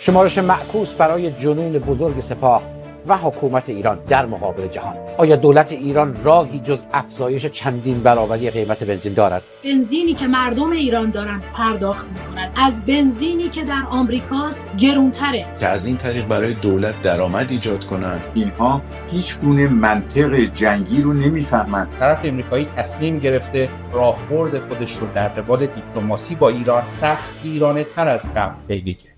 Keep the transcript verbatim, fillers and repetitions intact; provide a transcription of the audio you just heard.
شمارش معکوس برای جنون بزرگ سپاه و حکومت ایران در مقابل جهان. آیا دولت ایران راهی جز افزایش چندین برابری قیمت بنزین دارد؟ بنزینی که مردم ایران دارن پرداخت میکنن از بنزینی که در آمریکاست گرونتره، که از این طریق برای دولت درآمد ایجاد کنن. اینها هیچ گونه منطق جنگی رو نمیفهمند. طرف آمریکایی تصمیم گرفته راهبرد خودش رو در قبال دیپلماسی با ایران سخت گیرانه تر از قبل پیگیری کنه.